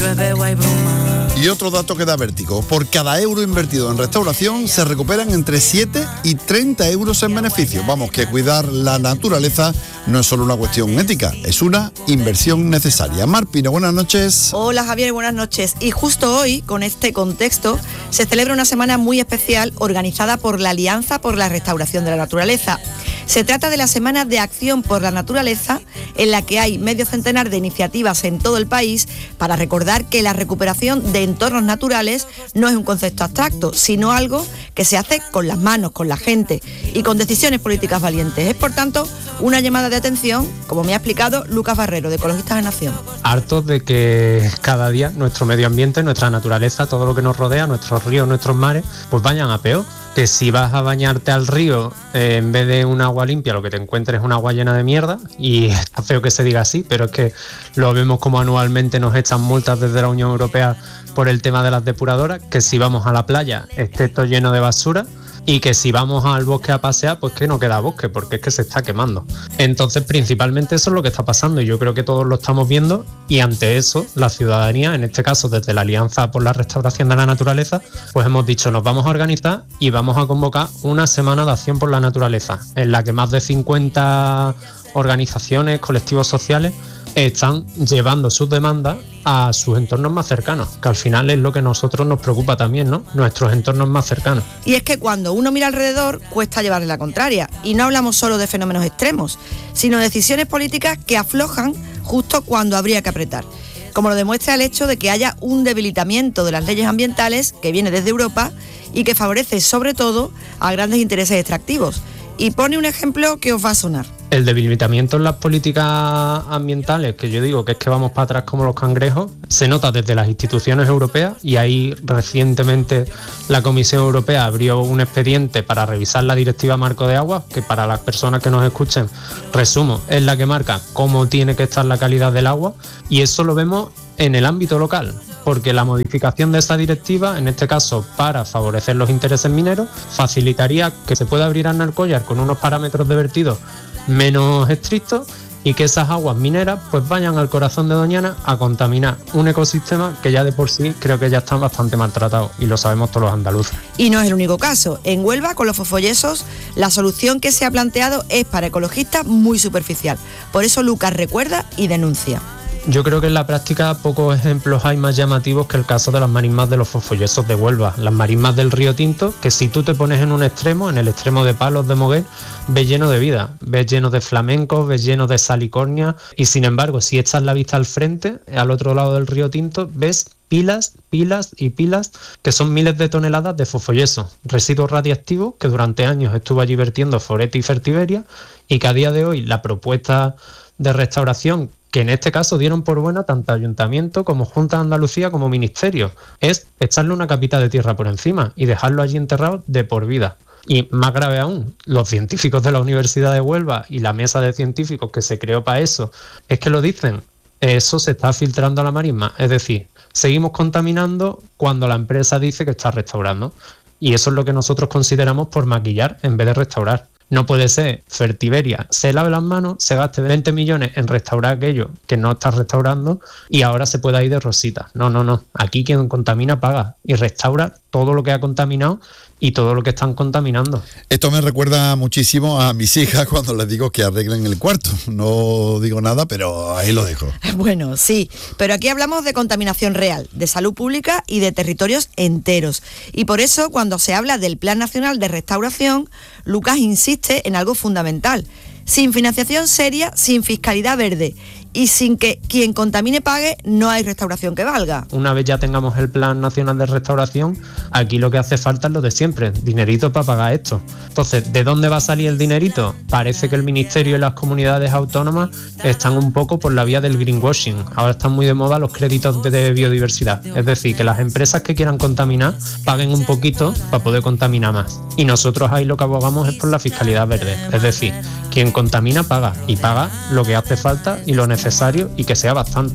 llueve o hay bruma. Y otro dato que da vértigo: por cada euro invertido en restauración se recuperan entre 7 y 30 euros en beneficio. Vamos, que cuidar la naturaleza no es solo una cuestión ética, es una inversión necesaria. Mar Pino, buenas noches. Hola Javier, buenas noches. Y justo hoy, con este contexto, se celebra una semana muy especial organizada por la Alianza por la Restauración de la Naturaleza. Se trata de la Semana de Acción por la Naturaleza, en la que hay medio centenar de iniciativas en todo el país para recordar que la recuperación de entornos naturales no es un concepto abstracto, sino algo que se hace con las manos, con la gente y con decisiones políticas valientes. Es, por tanto, una llamada de atención, como me ha explicado Lucas Barrero, de Ecologistas en Acción. Hartos de que cada día nuestro medio ambiente, nuestra naturaleza, todo lo que nos rodea, nuestros ríos, nuestros mares, pues vayan a peor. Que si vas a bañarte al río, en vez de un agua limpia, lo que te encuentres es un agua llena de mierda, y está feo que se diga así, pero es que lo vemos como anualmente nos echan multas desde la Unión Europea por el tema de las depuradoras, que si vamos a la playa esté todo lleno de basura, y que si vamos al bosque a pasear, pues que no queda bosque, porque es que se está quemando. Entonces, principalmente eso es lo que está pasando, y yo creo que todos lo estamos viendo, y ante eso, la ciudadanía, en este caso desde la Alianza por la Restauración de la Naturaleza, pues hemos dicho, nos vamos a organizar y vamos a convocar una semana de acción por la naturaleza, en la que más de 50 organizaciones, colectivos sociales, están llevando sus demandas a sus entornos más cercanos, que al final es lo que a nosotros nos preocupa también, ¿no? Nuestros entornos más cercanos. Y es que cuando uno mira alrededor, cuesta llevarle la contraria. Y no hablamos solo de fenómenos extremos, sino de decisiones políticas que aflojan justo cuando habría que apretar. Como lo demuestra el hecho de que haya un debilitamiento de las leyes ambientales que viene desde Europa y que favorece sobre todo a grandes intereses extractivos. Y pone un ejemplo que os va a sonar. El debilitamiento en las políticas ambientales, que yo digo que es que vamos para atrás como los cangrejos, se nota desde las instituciones europeas, y ahí recientemente la Comisión Europea abrió un expediente para revisar la Directiva Marco de Agua, que para las personas que nos escuchen, resumo, es la que marca cómo tiene que estar la calidad del agua, y eso lo vemos en el ámbito local, porque la modificación de esa directiva, en este caso para favorecer los intereses mineros, facilitaría que se pueda abrir Arnalcollar con unos parámetros de vertido menos estrictos y que esas aguas mineras pues vayan al corazón de Doñana a contaminar un ecosistema que ya de por sí creo que ya está bastante maltratado, y lo sabemos todos los andaluces. Y no es el único caso. En Huelva, con los fosfoyesos, la solución que se ha planteado es para ecologistas muy superficial. Por eso Lucas recuerda y denuncia. Yo creo que en la práctica pocos ejemplos hay más llamativos que el caso de las marismas de los fosfoyesos de Huelva. Las marismas del río Tinto, que si tú te pones en un extremo, en el extremo de Palos de Moguer, ves lleno de vida, ves lleno de flamencos, ves lleno de salicornia, y sin embargo, si echas la vista al frente, al otro lado del río Tinto, ves pilas y pilas, que son miles de toneladas de fosfoyeso, residuos radiactivos que durante años estuvo allí vertiendo Forete y Fertiberia, y que a día de hoy la propuesta de restauración, que en este caso dieron por buena tanto Ayuntamiento como Junta de Andalucía como Ministerio, es echarle una capita de tierra por encima y dejarlo allí enterrado de por vida. Y más grave aún, los científicos de la Universidad de Huelva y la mesa de científicos que se creó para eso, es que lo dicen, eso se está filtrando a la marisma, es decir, seguimos contaminando cuando la empresa dice que está restaurando, y eso es lo que nosotros consideramos por maquillar en vez de restaurar. No puede ser Fertiberia se lave las manos, se gaste 20 millones en restaurar aquello que no está restaurando y ahora se pueda ir de rosita. No. Aquí quien contamina paga y restaura todo lo que ha contaminado y todo lo que están contaminando. Esto me recuerda muchísimo a mis hijas cuando les digo que arreglen el cuarto. No digo nada, pero ahí lo dejo. Bueno, sí, pero aquí hablamos de contaminación real, de salud pública y de territorios enteros. Y por eso, cuando se habla del Plan Nacional de Restauración, Lucas insiste en algo fundamental. Sin financiación seria, sin fiscalidad verde y sin que quien contamine pague, no hay restauración que valga. Una vez ya tengamos el Plan Nacional de Restauración, aquí lo que hace falta es lo de siempre, dinerito para pagar esto. Entonces, ¿de dónde va a salir el dinerito? Parece que el Ministerio y las comunidades autónomas están un poco por la vía del greenwashing. Ahora están muy de moda los créditos de biodiversidad. Es decir, que las empresas que quieran contaminar paguen un poquito para poder contaminar más. Y nosotros ahí lo que abogamos es por la fiscalidad verde. Es decir, quien contamina paga, y paga lo que hace falta y lo necesario, y que sea bastante.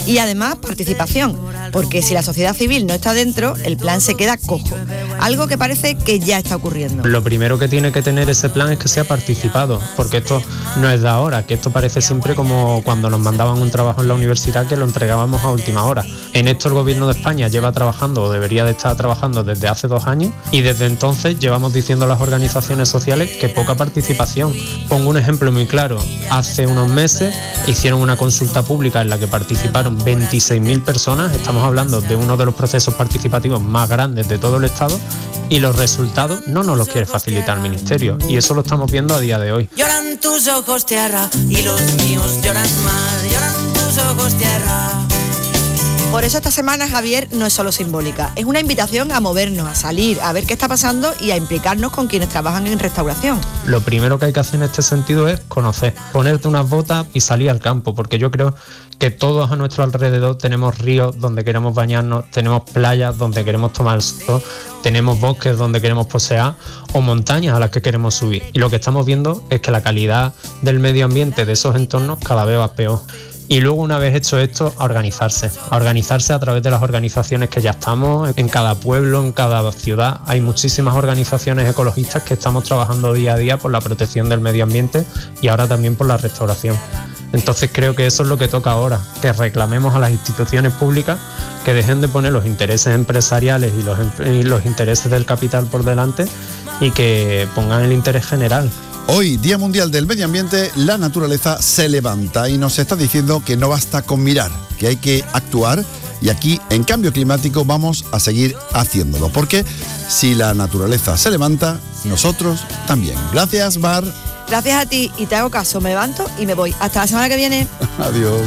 Y además participación, porque si la sociedad civil no está dentro, el plan se queda cojo. Algo que parece que ya está ocurriendo. Lo primero que tiene que tener ese plan es que sea participado, porque esto no es de ahora, que esto parece siempre como cuando nos mandaban un trabajo en la universidad que lo entregábamos a última hora. En esto el gobierno de España lleva trabajando, o debería de estar trabajando desde hace 2 años, y desde entonces llevamos diciendo a las organizaciones sociales que poca participación. Pongo un ejemplo muy claro. Hace unos meses hicieron una consulta pública en la que participaron 26.000 personas, estamos hablando de uno de los procesos participativos más grandes de todo el Estado, y los resultados no nos los quiere facilitar el Ministerio, y eso lo estamos viendo a día de hoy. Lloran tus ojos tierra y los míos lloran más, lloran tus ojos tierra. Por eso esta semana, Javier, no es solo simbólica, es una invitación a movernos, a salir, a ver qué está pasando y a implicarnos con quienes trabajan en restauración. Lo primero que hay que hacer en este sentido es conocer, ponerte unas botas y salir al campo, porque yo creo que todos a nuestro alrededor tenemos ríos donde queremos bañarnos, tenemos playas donde queremos tomar el sol, tenemos bosques donde queremos pasear o montañas a las que queremos subir. Y lo que estamos viendo es que la calidad del medio ambiente de esos entornos cada vez va peor. Y luego, una vez hecho esto, a organizarse a través de las organizaciones que ya estamos. En cada pueblo, en cada ciudad, hay muchísimas organizaciones ecologistas que estamos trabajando día a día por la protección del medio ambiente y ahora también por la restauración. Entonces creo que eso es lo que toca ahora, que reclamemos a las instituciones públicas que dejen de poner los intereses empresariales y los intereses del capital por delante y que pongan el interés general. Hoy, Día Mundial del Medio Ambiente, la naturaleza se levanta y nos está diciendo que no basta con mirar, que hay que actuar, y aquí en Cambio Climático vamos a seguir haciéndolo, porque si la naturaleza se levanta, nosotros también. Gracias, Mar. Gracias a ti, y te hago caso, me levanto y me voy. Hasta la semana que viene. Adiós.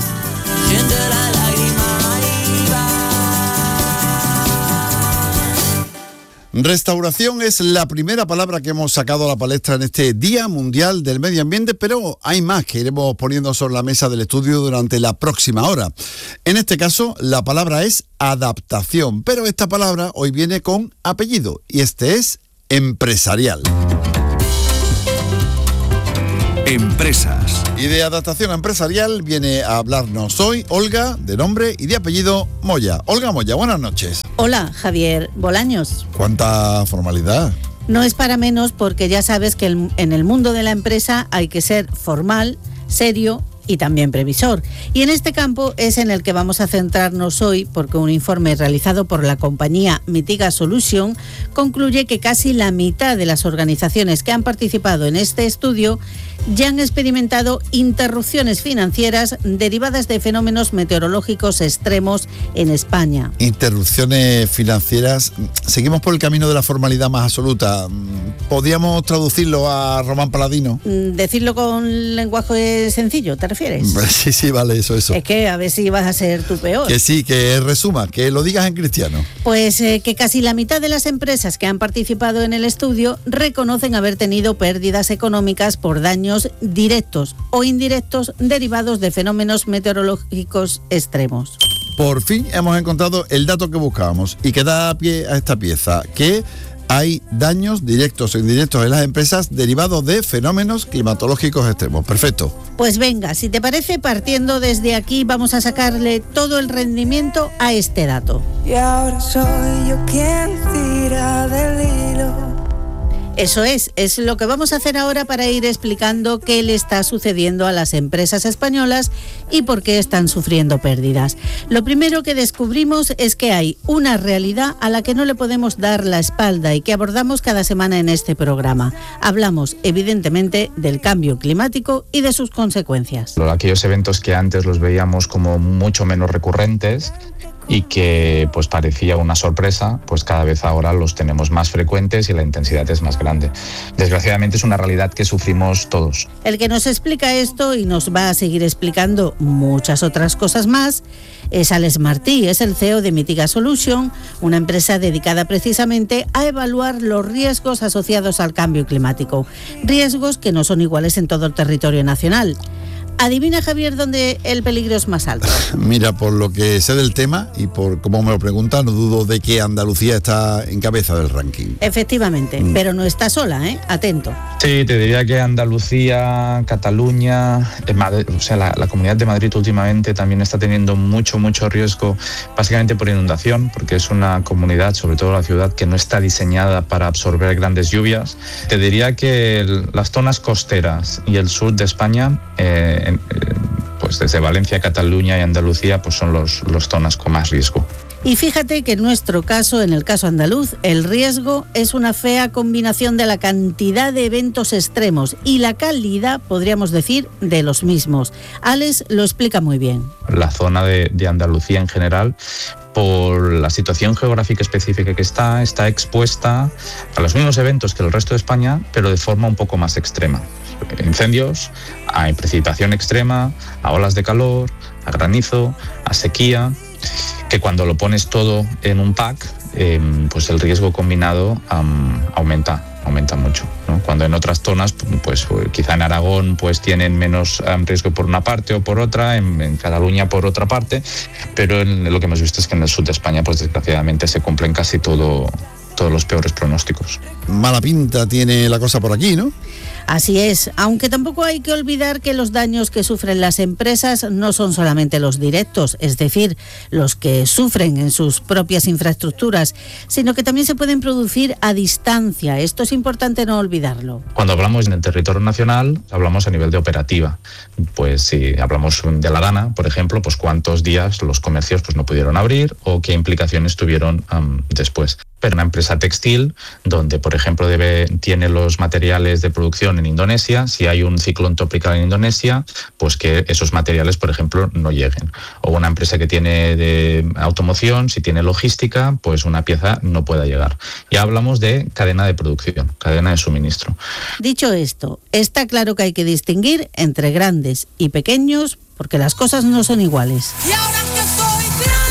Restauración es la primera palabra que hemos sacado a la palestra en este Día Mundial del Medio Ambiente, pero hay más que iremos poniendo sobre la mesa del estudio durante la próxima hora. En este caso, la palabra es adaptación, pero esta palabra hoy viene con apellido, y este es empresarial. Empresas. Y de adaptación empresarial viene a hablarnos hoy Olga, de nombre y de apellido Moya. Olga Moya, buenas noches. Hola, Javier Bolaños. ¿Cuánta formalidad? No es para menos, porque ya sabes que en el mundo de la empresa hay que ser formal, serio y también previsor. Y en este campo es en el que vamos a centrarnos hoy, porque un informe realizado por la compañía Mitiga Solution concluye que casi la mitad de las organizaciones que han participado en este estudio ya han experimentado interrupciones financieras derivadas de fenómenos meteorológicos extremos en España. Interrupciones financieras, seguimos por el camino de la formalidad más absoluta. ¿Podríamos traducirlo a Román Paladino? ¿Decirlo con lenguaje sencillo, te refieres? Sí, vale, eso. Es que a ver si vas a ser tú peor. Que sí, que resuma, que lo digas en cristiano. Pues que casi la mitad de las empresas que han participado en el estudio reconocen haber tenido pérdidas económicas por daños directos o indirectos derivados de fenómenos meteorológicos extremos. Por fin hemos encontrado el dato que buscábamos y que da pie a esta pieza, que hay daños directos o indirectos en las empresas derivados de fenómenos climatológicos extremos. Perfecto. Pues venga, si te parece, partiendo desde aquí, vamos a sacarle todo el rendimiento a este dato. Y ahora soy yo quien tira del hilo. Eso es lo que vamos a hacer ahora para ir explicando qué le está sucediendo a las empresas españolas y por qué están sufriendo pérdidas. Lo primero que descubrimos es que hay una realidad a la que no le podemos dar la espalda y que abordamos cada semana en este programa. Hablamos, evidentemente, del cambio climático y de sus consecuencias. Aquellos eventos que antes los veíamos como mucho menos recurrentes y que pues parecía una sorpresa, pues cada vez ahora los tenemos más frecuentes y la intensidad es más grande. Desgraciadamente es una realidad que sufrimos todos. El que nos explica esto y nos va a seguir explicando muchas otras cosas más es Alex Martí, es el CEO de Mitiga Solution, una empresa dedicada precisamente a evaluar los riesgos asociados al cambio climático. Riesgos que no son iguales en todo el territorio nacional. Adivina, Javier, dónde el peligro es más alto. Mira, por lo que sé del tema y por cómo me lo preguntan, no dudo de que Andalucía está en cabeza del ranking. Efectivamente, pero no está sola, ¿eh? Atento. Sí, te diría que Andalucía, Cataluña, Madrid, o sea, la Comunidad de Madrid últimamente también está teniendo mucho riesgo, básicamente por inundación, porque es una comunidad, sobre todo la ciudad, que no está diseñada para absorber grandes lluvias. Te diría que las zonas costeras y el sur de España, pues desde Valencia, Cataluña y Andalucía, pues son los zonas con más riesgo. Y fíjate que en nuestro caso, en el caso andaluz, el riesgo es una fea combinación de la cantidad de eventos extremos y la calidad, podríamos decir, de los mismos. Alex lo explica muy bien. La zona de Andalucía en general, por la situación geográfica específica que está expuesta a los mismos eventos que el resto de España, pero de forma un poco más extrema. Incendios, a precipitación extrema, a olas de calor, a granizo, a sequía, que cuando lo pones todo en un pack, pues el riesgo combinado aumenta mucho, ¿no? Cuando en otras zonas, pues quizá en Aragón pues tienen menos riesgo por una parte o por otra, en Cataluña por otra parte, pero lo que hemos visto es que en el sur de España pues desgraciadamente se cumplen casi todos los peores pronósticos. Mala pinta tiene la cosa por aquí, ¿no? Así es, aunque tampoco hay que olvidar que los daños que sufren las empresas no son solamente los directos, es decir, los que sufren en sus propias infraestructuras, sino que también se pueden producir a distancia. Esto es importante no olvidarlo. Cuando hablamos en el territorio nacional, hablamos a nivel de operativa. Pues si hablamos de la Dana, por ejemplo, pues cuántos días los comercios pues no pudieron abrir o qué implicaciones tuvieron después. Pero una empresa textil, donde por ejemplo tiene los materiales de producción en Indonesia, si hay un ciclón tropical en Indonesia, pues que esos materiales, por ejemplo, no lleguen. O una empresa que tiene de automoción, si tiene logística, pues una pieza no pueda llegar. Ya hablamos de cadena de producción, cadena de suministro. Dicho esto, está claro que hay que distinguir entre grandes y pequeños, porque las cosas no son iguales. Y ahora que soy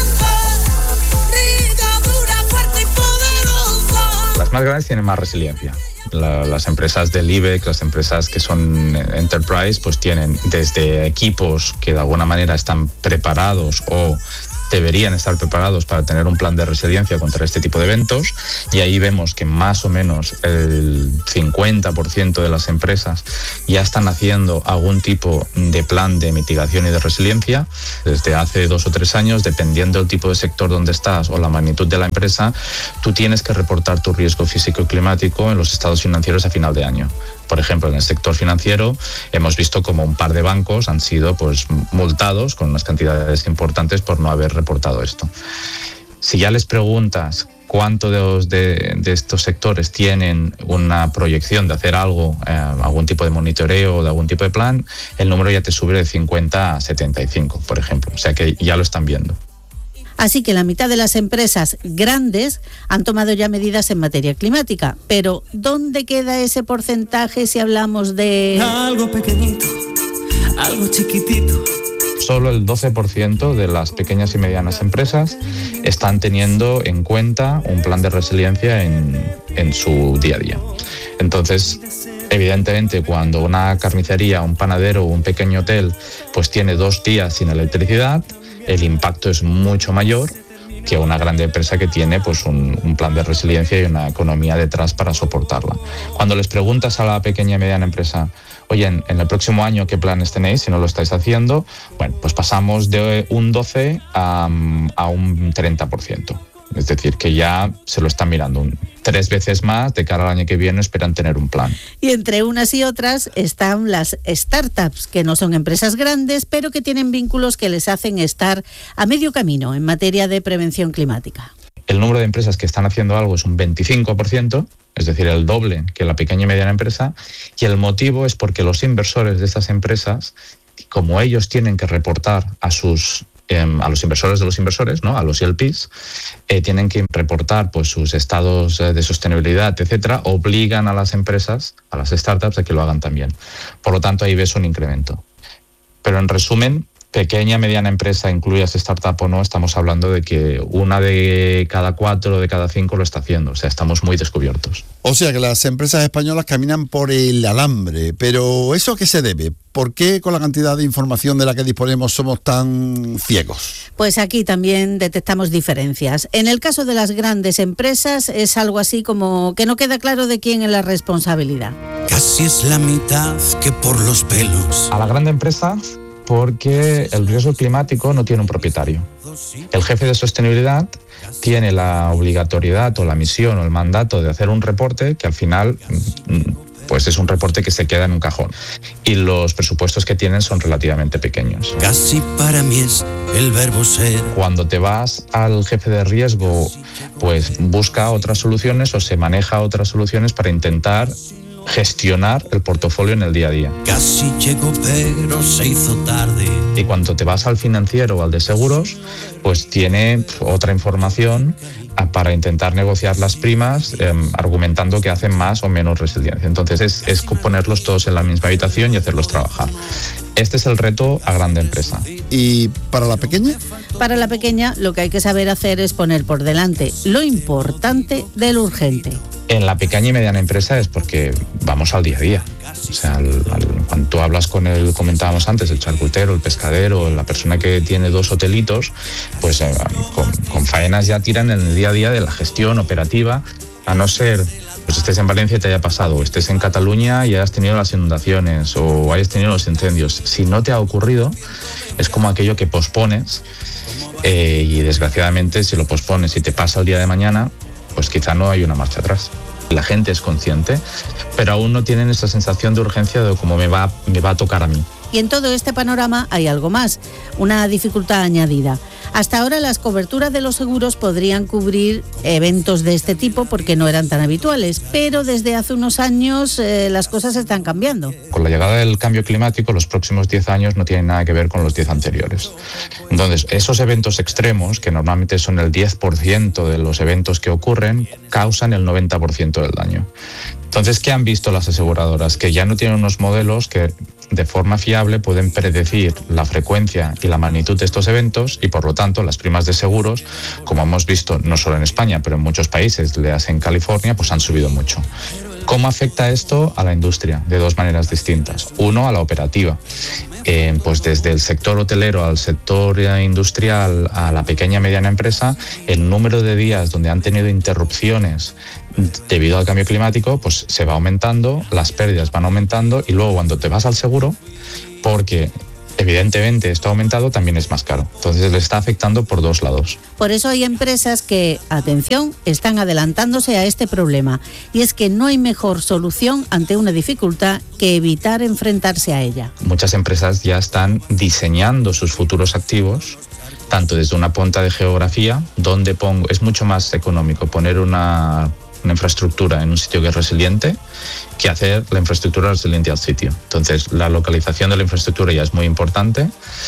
grande, rica, dura, fuerte y poderosa. Las más grandes tienen más resiliencia. Las empresas del IBEX, las empresas que son enterprise, pues tienen desde equipos que de alguna manera están preparados o deberían estar preparados para tener un plan de resiliencia contra este tipo de eventos, y ahí vemos que más o menos el 50% de las empresas ya están haciendo algún tipo de plan de mitigación y de resiliencia. Desde hace 2 o 3 años, dependiendo del tipo de sector donde estás o la magnitud de la empresa, tú tienes que reportar tu riesgo físico y climático en los estados financieros a final de año. Por ejemplo, en el sector financiero hemos visto como un par de bancos han sido pues multados con unas cantidades importantes por no haber reportado esto. Si ya les preguntas cuántos de estos sectores tienen una proyección de hacer algo, algún tipo de monitoreo o de algún tipo de plan, el número ya te sube de 50 a 75, por ejemplo. O sea que ya lo están viendo. Así que la mitad de las empresas grandes han tomado ya medidas en materia climática. Pero ¿dónde queda ese porcentaje si hablamos de Algo pequeñito, algo chiquitito? Solo el 12% de las pequeñas y medianas empresas están teniendo en cuenta un plan de resiliencia en su día a día. Entonces, evidentemente, cuando una carnicería, un panadero o un pequeño hotel pues tiene 2 días sin electricidad, el impacto es mucho mayor que una grande empresa que tiene pues un plan de resiliencia y una economía detrás para soportarla. Cuando les preguntas a la pequeña y mediana empresa, oye, en el próximo año, ¿qué planes tenéis si no lo estáis haciendo? Bueno, pues pasamos de un 12 a un 30%. Es decir, que ya se lo están mirando 3 veces más de cara al año que viene, esperan tener un plan. Y entre unas y otras están las startups, que no son empresas grandes, pero que tienen vínculos que les hacen estar a medio camino en materia de prevención climática. El número de empresas que están haciendo algo es un 25%, es decir, el doble que la pequeña y mediana empresa, y el motivo es porque los inversores de estas empresas, como ellos tienen que reportar a los inversores de los inversores, ¿no? A los LPs, tienen que reportar pues sus estados de sostenibilidad, etcétera, obligan a las empresas, a las startups, a que lo hagan también. Por lo tanto, ahí ves un incremento. Pero en resumen, pequeña, mediana empresa, incluyas startup o no, estamos hablando de que 1 de cada 4 o de cada 5 lo está haciendo. O sea, estamos muy descubiertos. O sea que las empresas españolas caminan por el alambre, pero ¿eso a qué se debe? ¿Por qué con la cantidad de información de la que disponemos somos tan ciegos? Pues aquí también detectamos diferencias. En el caso de las grandes empresas es algo así como que no queda claro de quién es la responsabilidad. Casi es la mitad que por los pelos. A la grande empresa, porque el riesgo climático no tiene un propietario. El jefe de sostenibilidad tiene la obligatoriedad o la misión o el mandato de hacer un reporte que al final pues es un reporte que se queda en un cajón. Y los presupuestos que tienen son relativamente pequeños. Casi para mí es el verbo ser. Cuando te vas al jefe de riesgo, pues busca otras soluciones o se maneja otras soluciones para intentar gestionar el portafolio en el día a día. Casi llegó pero se hizo tarde. Y cuando te vas al financiero o al de seguros, pues tiene otra información para intentar negociar las primas, argumentando que hacen más o menos resiliencia. Entonces es ponerlos todos en la misma habitación y hacerlos trabajar. Este es el reto a grande empresa. ¿Y para la pequeña? Para la pequeña lo que hay que saber hacer es poner por delante lo importante de lo urgente. En la pequeña y mediana empresa es porque vamos al día a día. O sea, cuando tú hablas con el, comentábamos antes, el charcutero, el pescadero, la persona que tiene 2 hotelitos, pues con faenas ya tiran en el día a día de la gestión operativa, a no ser pues estés en Valencia y te haya pasado, o estés en Cataluña y hayas tenido las inundaciones o hayas tenido los incendios. Si no te ha ocurrido, es como aquello que pospones y desgraciadamente si lo pospones y te pasa el día de mañana, pues quizá no hay una marcha atrás. La gente es consciente, pero aún no tienen esa sensación de urgencia de cómo me va a tocar a mí. Y en todo este panorama hay algo más, una dificultad añadida. Hasta ahora las coberturas de los seguros podrían cubrir eventos de este tipo porque no eran tan habituales, pero desde hace unos años las cosas están cambiando. Con la llegada del cambio climático, los próximos 10 años no tienen nada que ver con los 10 anteriores. Entonces, esos eventos extremos, que normalmente son el 10% de los eventos que ocurren, causan el 90% del daño. Entonces, ¿qué han visto las aseguradoras? Que ya no tienen unos modelos que de forma fiable pueden predecir la frecuencia y la magnitud de estos eventos y por lo tanto las primas de seguros, como hemos visto no solo en España pero en muchos países, leas en California, pues han subido mucho. ¿Cómo afecta esto a la industria? De 2 maneras distintas. Uno, a la operativa. Pues desde el sector hotelero al sector industrial, a la pequeña y mediana empresa, el número de días donde han tenido interrupciones debido al cambio climático, pues se va aumentando, las pérdidas van aumentando y luego cuando te vas al seguro, porque evidentemente esto ha aumentado, también es más caro. Entonces le está afectando por 2 lados. Por eso hay empresas que, atención, están adelantándose a este problema. Y es que no hay mejor solución ante una dificultad que evitar enfrentarse a ella. Muchas empresas ya están diseñando sus futuros activos, tanto desde una punta de geografía, donde es mucho más económico poner una infraestructura en un sitio que es resiliente que hacer la infraestructura resiliente al sitio. Entonces, la localización de la infraestructura ya es muy importante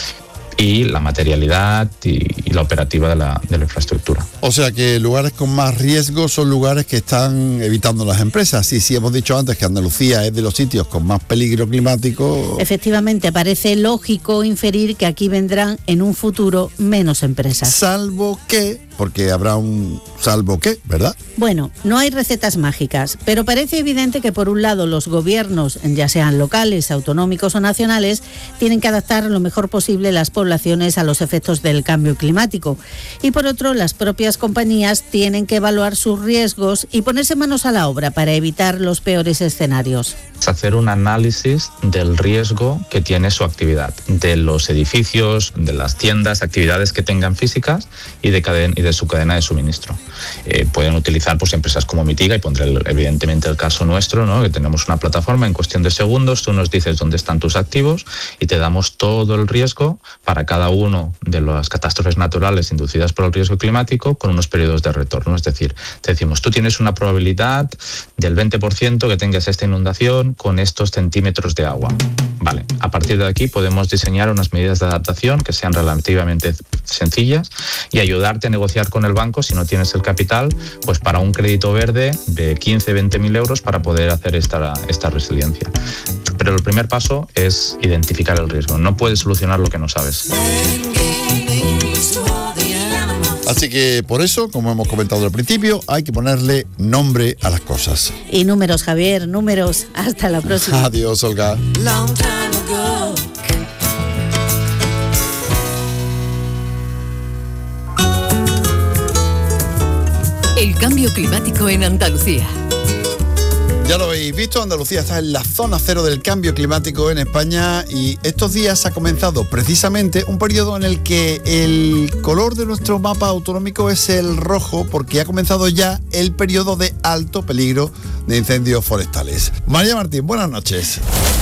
y la materialidad y la operativa de la infraestructura. O sea que lugares con más riesgo son lugares que están evitando las empresas. Y si hemos dicho antes que Andalucía es de los sitios con más peligro climático. Efectivamente, parece lógico inferir que aquí vendrán en un futuro menos empresas. Salvo que, porque habrá un salvo que, ¿verdad? Bueno, no hay recetas mágicas, pero parece evidente que por un lado los gobiernos, ya sean locales, autonómicos o nacionales, tienen que adaptar lo mejor posible las poblaciones a los efectos del cambio climático. Y por otro, las propias compañías tienen que evaluar sus riesgos y ponerse manos a la obra para evitar los peores escenarios. Hacer un análisis del riesgo que tiene su actividad, de los edificios, de las tiendas, actividades que tengan físicas y de su cadena de suministro. Pueden utilizar pues empresas como Mitiga, y pondré evidentemente el caso nuestro, ¿no? Que tenemos una plataforma en cuestión de segundos, tú nos dices dónde están tus activos y te damos todo el riesgo para cada uno de las catástrofes naturales inducidas por el riesgo climático con unos periodos de retorno. Es decir, te decimos, tú tienes una probabilidad del 20% que tengas esta inundación con estos centímetros de agua. Vale, a partir de aquí podemos diseñar unas medidas de adaptación que sean relativamente sencillas y ayudarte a negociar con el banco, si no tienes el capital, pues para un crédito verde de 15-20 mil euros para poder hacer esta resiliencia. Pero el primer paso es identificar el riesgo. No puedes solucionar lo que no sabes. Así que por eso, como hemos comentado al principio, hay que ponerle nombre a las cosas. Y números, Javier, números. Hasta la próxima. Adiós, Olga. El cambio climático en Andalucía. Ya lo habéis visto, Andalucía está en la zona cero del cambio climático en España y estos días ha comenzado precisamente un periodo en el que el color de nuestro mapa autonómico es el rojo, porque ha comenzado ya el periodo de alto peligro de incendios forestales. María Martín, buenas noches.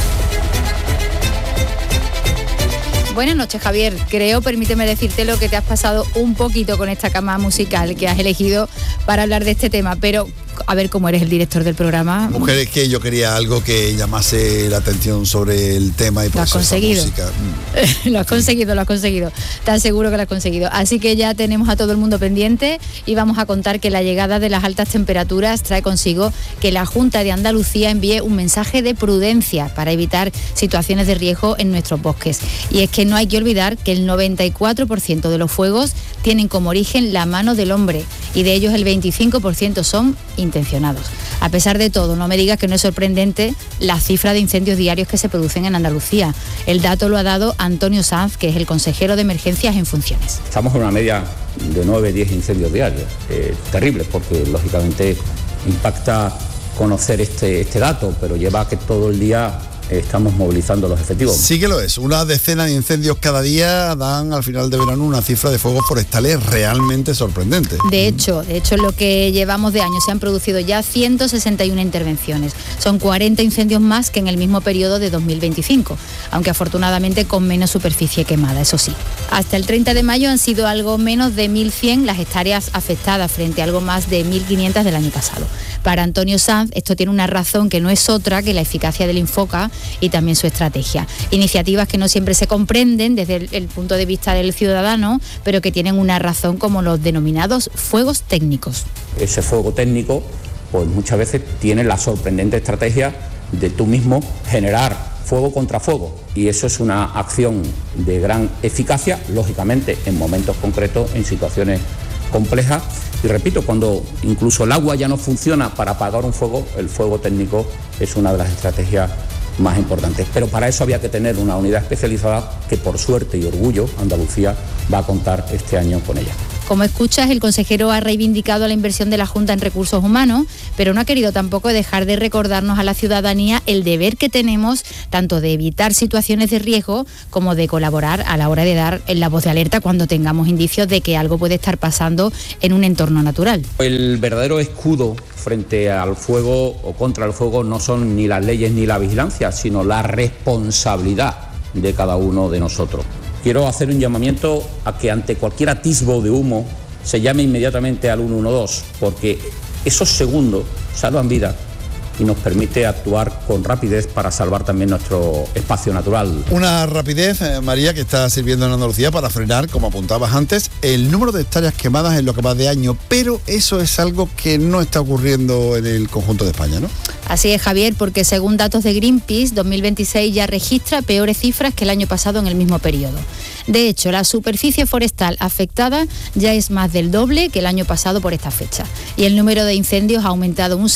Buenas noches, Javier. Creo, permíteme decirte lo que te has pasado un poquito con esta cama musical que has elegido para hablar de este tema, pero a ver cómo eres el director del programa. Mujer, es que yo quería algo que llamase la atención sobre el tema y por eso esta música. Lo has conseguido. Te aseguro que lo has conseguido. Así que ya tenemos a todo el mundo pendiente y vamos a contar que la llegada de las altas temperaturas trae consigo que la Junta de Andalucía envíe un mensaje de prudencia para evitar situaciones de riesgo en nuestros bosques. Y es que no hay que olvidar que el 94% de los fuegos tienen como origen la mano del hombre y de ellos el 25% son intencionados. A pesar de todo, no me digas que no es sorprendente la cifra de incendios diarios que se producen en Andalucía. El dato lo ha dado Antonio Sanz, que es el consejero de emergencias en funciones. Estamos en una media de 9-10 incendios diarios. Terrible, porque lógicamente impacta conocer este dato, pero lleva a que todo el día estamos movilizando los efectivos. Sí que lo es. Una decena de incendios cada día dan al final de verano una cifra de fuegos forestales realmente sorprendente. De hecho, en lo que llevamos de año se han producido ya 161 intervenciones. Son 40 incendios más que en el mismo periodo de 2025, aunque afortunadamente con menos superficie quemada, eso sí. Hasta el 30 de mayo han sido algo menos de 1.100 las hectáreas afectadas frente a algo más de 1.500 del año pasado. Para Antonio Sanz, esto tiene una razón que no es otra que la eficacia del Infoca y también su estrategia. Iniciativas que no siempre se comprenden desde el punto de vista del ciudadano, pero que tienen una razón, como los denominados fuegos técnicos. Ese fuego técnico, pues muchas veces tiene la sorprendente estrategia de tú mismo generar fuego contra fuego, y eso es una acción de gran eficacia, lógicamente en momentos concretos, en situaciones complejas. Y repito, cuando incluso el agua ya no funciona para apagar un fuego, el fuego técnico es una de las estrategias más importantes. Pero para eso había que tener una unidad especializada que, por suerte y orgullo, Andalucía va a contar este año con ella. Como escuchas, el consejero ha reivindicado la inversión de la Junta en recursos humanos, pero no ha querido tampoco dejar de recordarnos a la ciudadanía el deber que tenemos tanto de evitar situaciones de riesgo como de colaborar a la hora de dar la voz de alerta cuando tengamos indicios de que algo puede estar pasando en un entorno natural. El verdadero escudo frente al fuego o contra el fuego no son ni las leyes ni la vigilancia, sino la responsabilidad de cada uno de nosotros. Quiero hacer un llamamiento a que ante cualquier atisbo de humo se llame inmediatamente al 112, porque esos segundos salvan vidas y nos permite actuar con rapidez para salvar también nuestro espacio natural. Una rapidez, María, que está sirviendo en Andalucía para frenar, como apuntabas antes, el número de hectáreas quemadas en lo que va de año, pero eso es algo que no está ocurriendo en el conjunto de España, ¿no? Así es, Javier, porque según datos de Greenpeace, 2026 ya registra peores cifras que el año pasado en el mismo periodo. De hecho, la superficie forestal afectada ya es más del doble que el año pasado por esta fecha, y el número de incendios ha aumentado un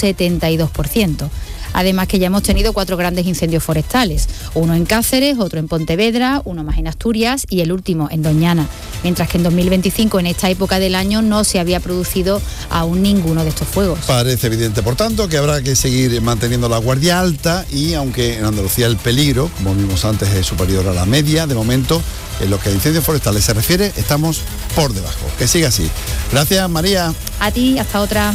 72%. Además que ya hemos tenido 4 grandes incendios forestales, uno en Cáceres, otro en Pontevedra, uno más en Asturias y el último en Doñana, mientras que en 2025, en esta época del año, no se había producido aún ninguno de estos fuegos. Parece evidente, por tanto, que habrá que seguir manteniendo la guardia alta y, aunque en Andalucía el peligro, como vimos antes, es superior a la media, de momento, en lo que a incendios forestales se refiere, estamos por debajo. Que siga así. Gracias, María. A ti, hasta otra.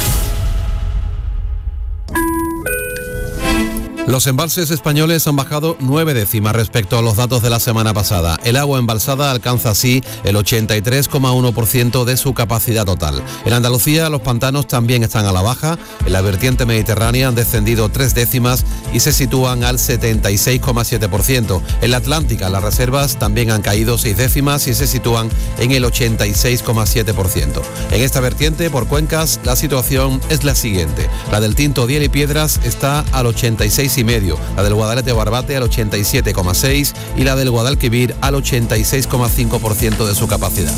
Los embalses españoles han bajado 9 décimas respecto a los datos de la semana pasada. El agua embalsada alcanza así el 83,1% de su capacidad total. En Andalucía los pantanos también están a la baja. En la vertiente mediterránea han descendido 3 décimas y se sitúan al 76,7%. En la Atlántica las reservas también han caído 6 décimas y se sitúan en el 86,7%. En esta vertiente, por cuencas, la situación es la siguiente. La del Tinto, Diel y Piedras está al 86,5%, 86,5, la del Guadalete Barbate al 87,6 y la del Guadalquivir al 86,5% de su capacidad.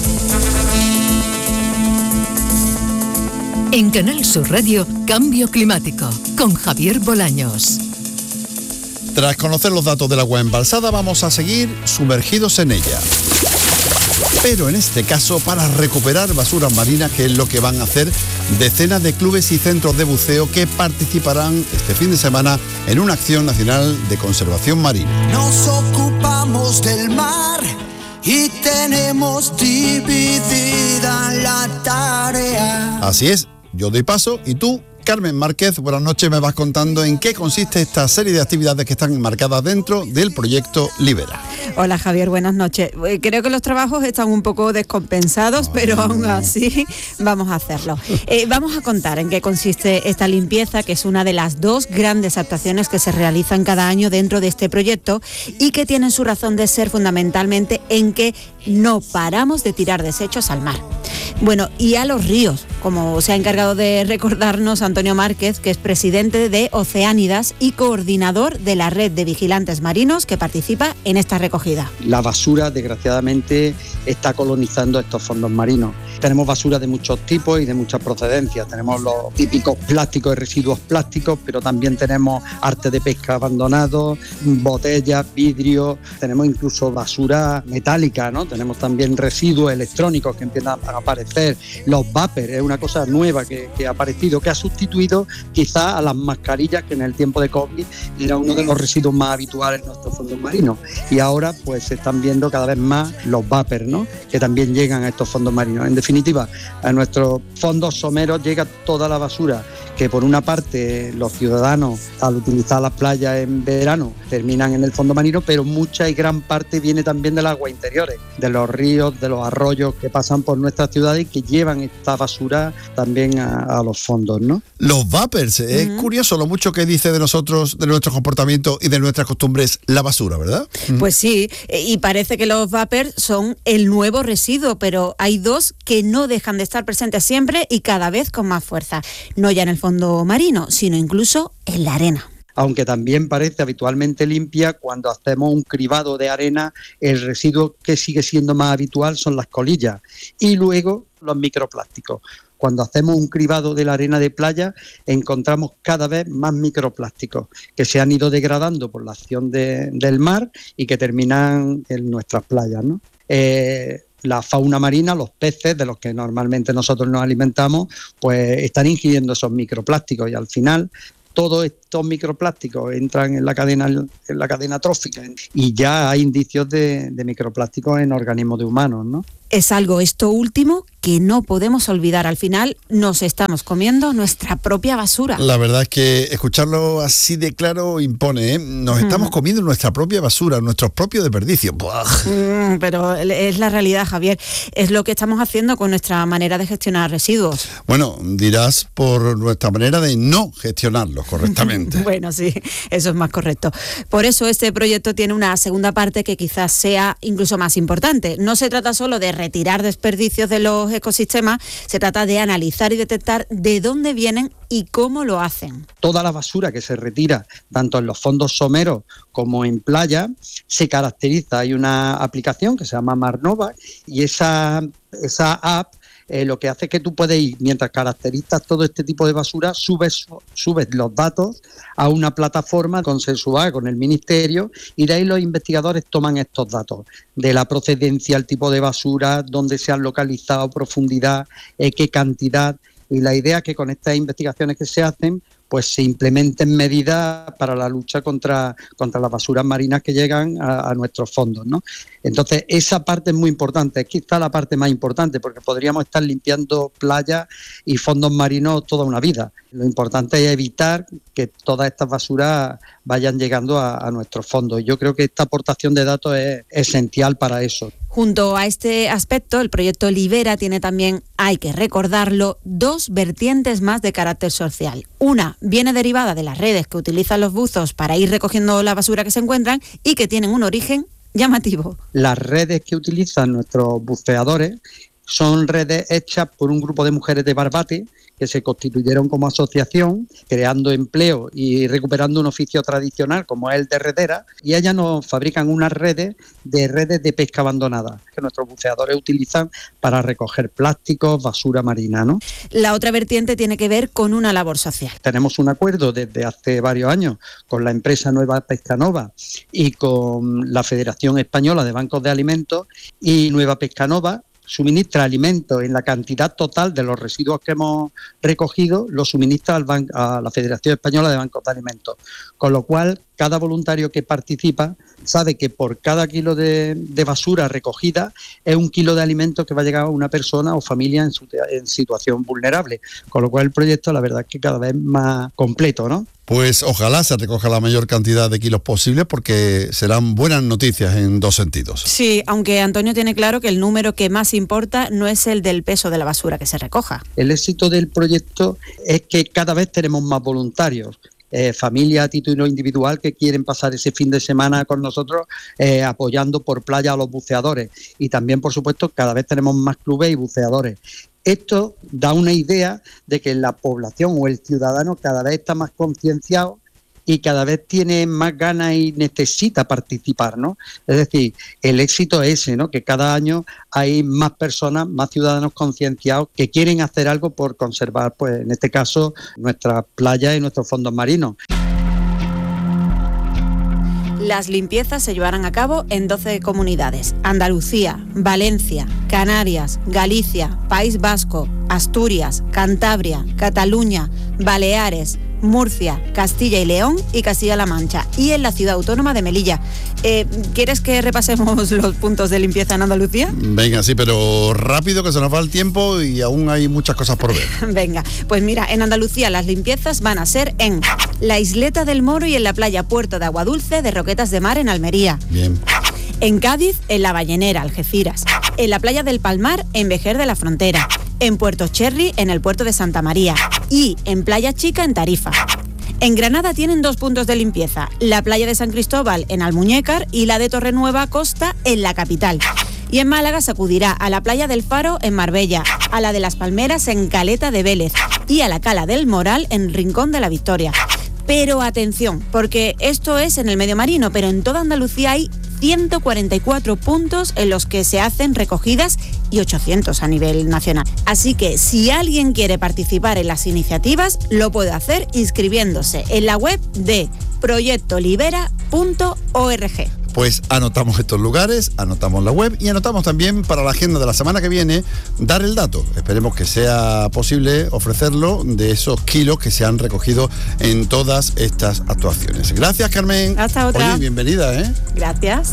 En Canal Sur Radio, Cambio Climático, con Javier Bolaños. Tras conocer los datos del agua embalsada, vamos a seguir sumergidos en ella. Pero en este caso para recuperar basuras marinas, que es lo que van a hacer decenas de clubes y centros de buceo que participarán este fin de semana en una acción nacional de conservación marina. Nos ocupamos del mar y tenemos dividida la tarea. Así es, yo doy paso y tú, Carmen Márquez, buenas noches, me vas contando en qué consiste esta serie de actividades que están enmarcadas dentro del proyecto Libera. Hola Javier, buenas noches. Creo que los trabajos están un poco descompensados, pero aún así vamos a hacerlo. Vamos a contar en qué consiste esta limpieza, que es una de las 2 grandes actuaciones que se realizan cada año dentro de este proyecto y que tienen su razón de ser fundamentalmente en que no paramos de tirar desechos al mar. Bueno, y a los ríos, como se ha encargado de recordarnos Antonio Márquez, que es presidente de Oceánidas y coordinador de la red de vigilantes marinos que participa en esta recogida. La basura, desgraciadamente, está colonizando estos fondos marinos. Tenemos basura de muchos tipos y de muchas procedencias. Tenemos los típicos plásticos y residuos plásticos, pero también tenemos arte de pesca abandonado, botellas, vidrio, tenemos incluso basura metálica, ¿no? Tenemos también residuos electrónicos que empiezan a aparecer. Los vapers es una cosa nueva que ha aparecido, que ha sustituido quizá a las mascarillas, que en el tiempo de COVID era uno de los residuos más habituales en nuestros fondos marinos. Y ahora pues se están viendo cada vez más los vapers, ¿no? Que también llegan a estos fondos marinos. En definitiva, a nuestros fondos someros llega toda la basura que por una parte los ciudadanos al utilizar las playas en verano terminan en el fondo marino, pero mucha y gran parte viene también de las aguas interiores, de los ríos, de los arroyos que pasan por nuestras ciudades y que llevan esta basura también a los fondos, ¿no? Los vapers, es curioso lo mucho que dice de nosotros, de nuestro comportamiento y de nuestras costumbres la basura, ¿verdad? Pues sí, y parece que los vapers son el nuevo residuo, pero hay 2 que no dejan de estar presentes siempre y cada vez con más fuerza, no ya en el fondo marino, sino incluso en la arena. Aunque también parece habitualmente limpia, cuando hacemos un cribado de arena, el residuo que sigue siendo más habitual son las colillas y luego los microplásticos. Cuando hacemos un cribado de la arena de playa, encontramos cada vez más microplásticos que se han ido degradando por la acción del mar y que terminan en nuestras playas, ¿no? La fauna marina, los peces de los que normalmente nosotros nos alimentamos, pues están ingiriendo esos microplásticos y al final todos estos microplásticos entran en la cadena trófica y ya hay indicios de microplásticos en organismos de humanos, ¿no? Es algo, esto último, que no podemos olvidar. Al final nos estamos comiendo nuestra propia basura. La verdad es que escucharlo así de claro impone, ¿eh? Nos estamos comiendo nuestra propia basura, nuestros propios desperdicios. Pero es la realidad, Javier. Es lo que estamos haciendo con nuestra manera de gestionar residuos. Bueno, dirás por nuestra manera de no gestionarlos correctamente. Bueno, sí, eso es más correcto. Por eso este proyecto tiene una segunda parte que quizás sea incluso más importante. No se trata solo de retirar desperdicios de los ecosistemas, se trata de analizar y detectar de dónde vienen y cómo lo hacen. Toda la basura que se retira, tanto en los fondos someros como en playa, se caracteriza. Hay una aplicación que se llama Marnova y esa app lo que hace es que tú puedes ir, mientras caracterizas todo este tipo de basura, subes los datos a una plataforma consensuada con el Ministerio y de ahí los investigadores toman estos datos de la procedencia, el tipo de basura, dónde se han localizado, profundidad, qué cantidad. Y la idea es que con estas investigaciones que se hacen, pues se implementen medidas para la lucha contra las basuras marinas que llegan a nuestros fondos, ¿no? Entonces, esa parte es muy importante, es quizá la parte más importante, porque podríamos estar limpiando playas y fondos marinos toda una vida. Lo importante es evitar que todas estas basuras vayan llegando a nuestros fondos. Yo creo que esta aportación de datos es esencial para eso. Junto a este aspecto, el proyecto Libera tiene también, hay que recordarlo, 2 vertientes más de carácter social. Una viene derivada de las redes que utilizan los buzos para ir recogiendo la basura que se encuentran y que tienen un origen llamativo. Las redes que utilizan nuestros buceadores Son redes hechas por un grupo de mujeres de Barbate que se constituyeron como asociación, creando empleo y recuperando un oficio tradicional como es el de redera, y ellas nos fabrican unas redes de pesca abandonada que nuestros buceadores utilizan para recoger plásticos, basura marina, ¿no? La otra vertiente tiene que ver con una labor social. Tenemos un acuerdo desde hace varios años con la empresa Nueva Pescanova y con la Federación Española de Bancos de Alimentos, y Nueva Pescanova suministra alimentos en la cantidad total de los residuos que hemos recogido, los suministra a la Federación Española de Bancos de Alimentos. Con lo cual, cada voluntario que participa sabe que por cada kilo de basura recogida es un kilo de alimento que va a llegar a una persona o familia en situación vulnerable. Con lo cual, el proyecto, la verdad, es que cada vez más completo, ¿no? Pues ojalá se recoja la mayor cantidad de kilos posible, porque serán buenas noticias en dos sentidos. Sí, aunque Antonio tiene claro que el número que más importa no es el del peso de la basura que se recoja. El éxito del proyecto es que cada vez tenemos más voluntarios. Familias a título individual que quieren pasar ese fin de semana con nosotros apoyando por playa a los buceadores, y también, por supuesto, cada vez tenemos más clubes y buceadores. Esto da una idea de que la población o el ciudadano cada vez está más concienciado y cada vez tiene más ganas y necesita participar, ¿no? Es decir, el éxito es ese, ¿no? Que cada año hay más personas, más ciudadanos concienciados que quieren hacer algo por conservar, pues en este caso, nuestras playas y nuestros fondos marinos. Las limpiezas se llevarán a cabo en 12 comunidades: Andalucía, Valencia, Canarias, Galicia, País Vasco, Asturias, Cantabria, Cataluña, Baleares, Murcia, Castilla y León y Castilla-La Mancha, y en la ciudad autónoma de Melilla. ¿Quieres que repasemos los puntos de limpieza en Andalucía? Venga, sí, pero rápido, que se nos va el tiempo y aún hay muchas cosas por ver. Venga, pues mira, en Andalucía las limpiezas van a ser en la Isleta del Moro y en la playa Puerto de Aguadulce de Roquetas de Mar en Almería. Bien. En Cádiz, en La Ballenera, Algeciras. En la playa del Palmar, en Vejer de la Frontera. En Puerto Cherry, en el puerto de Santa María. Y en Playa Chica, en Tarifa. En Granada tienen 2 puntos de limpieza: la playa de San Cristóbal, en Almuñécar, y la de Torrenueva Costa, en la capital. Y en Málaga se acudirá a la playa del Faro, en Marbella, a la de las Palmeras, en Caleta de Vélez, y a la Cala del Moral, en Rincón de la Victoria. Pero atención, porque esto es en el medio marino, pero en toda Andalucía hay 144 puntos en los que se hacen recogidas y 800 a nivel nacional. Así que si alguien quiere participar en las iniciativas, lo puede hacer inscribiéndose en la web de proyectolibera.org. Pues anotamos estos lugares, anotamos la web y anotamos también para la agenda de la semana que viene dar el dato. Esperemos que sea posible ofrecerlo de esos kilos que se han recogido en todas estas actuaciones. Gracias, Carmen. Hasta otra. Oye, bienvenida, ¿eh? Gracias.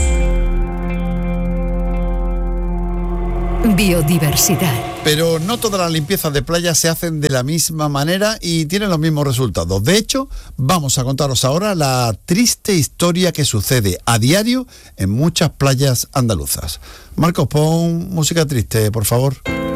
Biodiversidad. Pero no todas las limpiezas de playa se hacen de la misma manera y tienen los mismos resultados. De hecho, vamos a contaros ahora la triste historia que sucede a diario en muchas playas andaluzas. Marcos, pon música triste, por favor.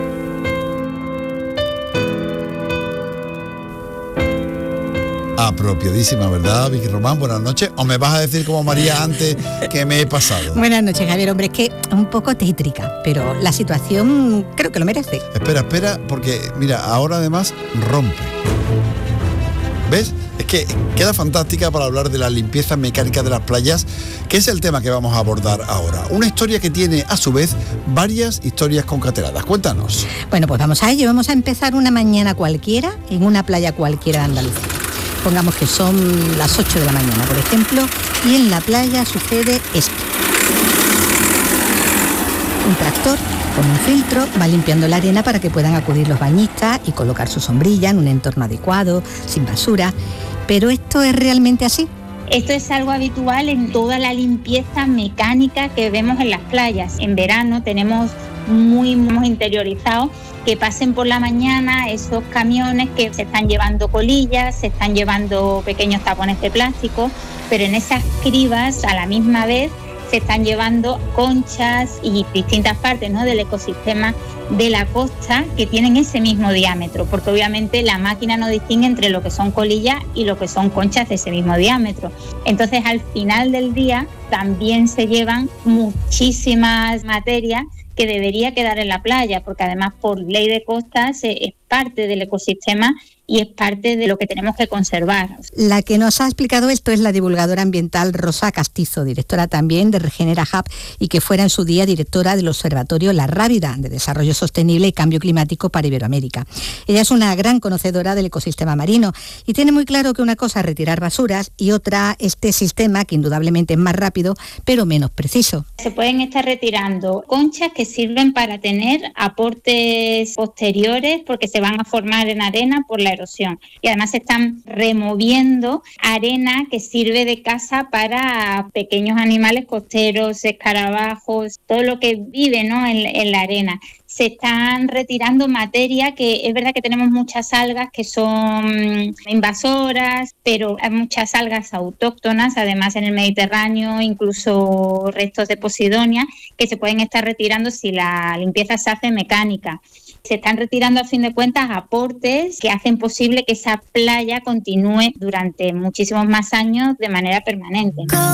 Apropiadísima, ¿verdad, Vicky Román? Buenas noches. ¿O me vas a decir como María antes que me he pasado? Buenas noches, Javier. Hombre, es que un poco tétrica, pero la situación creo que lo merece. Espera, porque mira, ahora además rompe. ¿Ves? Es que queda fantástica para hablar de la limpieza mecánica de las playas, que es el tema que vamos a abordar ahora. Una historia que tiene, a su vez, varias historias concatenadas. Cuéntanos. Bueno, pues vamos a ello. Vamos a empezar una mañana cualquiera, en una playa cualquiera de Andalucía. Pongamos que son las 8 de la mañana, por ejemplo, y en la playa sucede esto. Un tractor con un filtro va limpiando la arena para que puedan acudir los bañistas y colocar su sombrilla en un entorno adecuado, sin basura. ¿Pero esto es realmente así? Esto es algo habitual en toda la limpieza mecánica que vemos en las playas. En verano tenemos muy interiorizado que pasen por la mañana esos camiones que se están llevando colillas, se están llevando pequeños tapones de plástico, pero en esas cribas a la misma vez se están llevando conchas y distintas partes, ¿no?, del ecosistema de la costa que tienen ese mismo diámetro, porque obviamente la máquina no distingue entre lo que son colillas y lo que son conchas de ese mismo diámetro. Entonces, al final del día también se llevan muchísimas materias que debería quedar en la playa, porque además por ley de costas es parte del ecosistema y es parte de lo que tenemos que conservar. La que nos ha explicado esto es la divulgadora ambiental Rosa Castizo, directora también de Regenera Hub y que fuera en su día directora del Observatorio La Rábida de Desarrollo Sostenible y Cambio Climático para Iberoamérica. Ella es una gran conocedora del ecosistema marino y tiene muy claro que una cosa es retirar basuras y otra este sistema que indudablemente es más rápido pero menos preciso. Se pueden estar retirando conchas que sirven para tener aportes posteriores porque se van a formar en arena por la erosión. Y además se están removiendo arena que sirve de casa para pequeños animales costeros, escarabajos, todo lo que vive, ¿no?, en la arena. Se están retirando materia que es verdad que tenemos muchas algas que son invasoras, pero hay muchas algas autóctonas, además en el Mediterráneo, incluso restos de Posidonia, que se pueden estar retirando si la limpieza se hace mecánica. Se están retirando a fin de cuentas aportes que hacen posible que esa playa continúe durante muchísimos más años de manera permanente.